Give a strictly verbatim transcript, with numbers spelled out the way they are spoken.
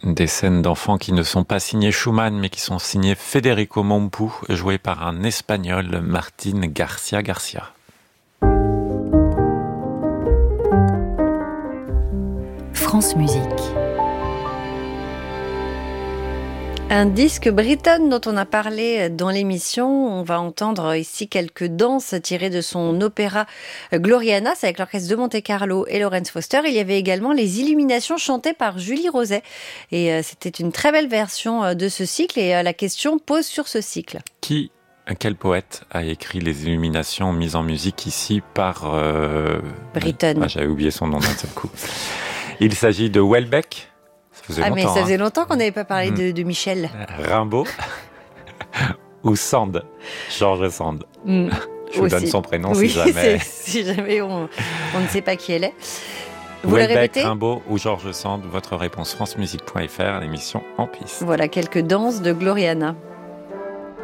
Des scènes d'enfants qui ne sont pas signées Schumann, mais qui sont signées Federico Mompu, joué par un Espagnol, Martin Garcia Garcia. France Musique. Un disque Britten dont on a parlé dans l'émission. On va entendre ici quelques danses tirées de son opéra Gloriana, c'est avec l'orchestre de Monte-Carlo et Lawrence Foster. Il y avait également les Illuminations chantées par Julie Roset. Et c'était une très belle version de ce cycle et la question pose sur ce cycle. Qui, quel poète a écrit les Illuminations mises en musique ici par... Euh... Britten. Ah, j'avais oublié son nom d'un seul coup. Il s'agit de Houellebecq. Ah mais ça faisait hein. longtemps qu'on n'avait pas parlé de, de Michel. Rimbaud ou Sand, Georges Sand. Mm. Je vous Aussi. donne son prénom oui, si jamais. si jamais on, on ne sait pas qui elle est. Vous le répétez ? Rimbaud ou Georges Sand, votre réponse francemusique point f r, l'émission en piste. Voilà quelques danses de Gloriana.